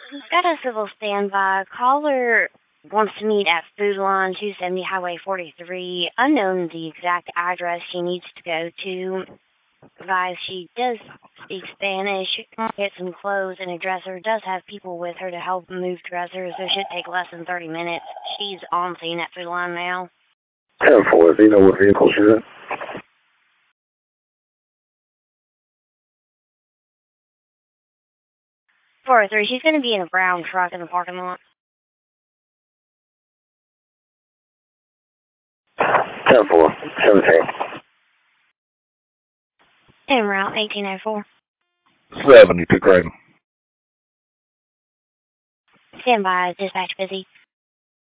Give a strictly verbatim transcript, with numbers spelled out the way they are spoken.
Got a civil standby. Caller wants to meet at Food Line, two seventy Highway forty-three. Unknown the exact address she needs to go to. Advise she does speak Spanish, get some clothes and a dresser. Does have people with her to help move dressers, so it should take less than thirty minutes. She's on scene at Food Line now. ten four, do you know what vehicle she's in? four oh three, she's going to be in a brown truck in the parking lot. ten four, seventeen. En route, eighteen oh four. seventy-two, Creighton. Stand by, dispatch busy.